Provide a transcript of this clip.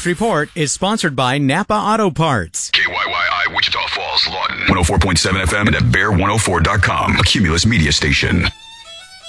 Next report is sponsored by Napa Auto Parts. KYYI, Wichita Falls, Lawton, 104.7 FM and at Bear104.com, a Cumulus media station.